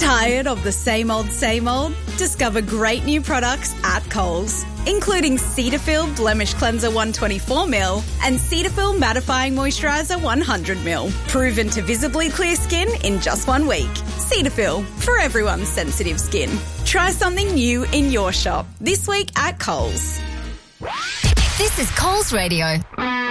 Tired of the same old, same old? Discover great new products at Coles, including Cetaphil Blemish Cleanser 124ml and Cetaphil Mattifying Moisturiser 100ml. Proven to visibly clear skin in just 1 week. Cetaphil, for everyone's sensitive skin. Try something new in your shop this week at Coles. This is Coles Radio.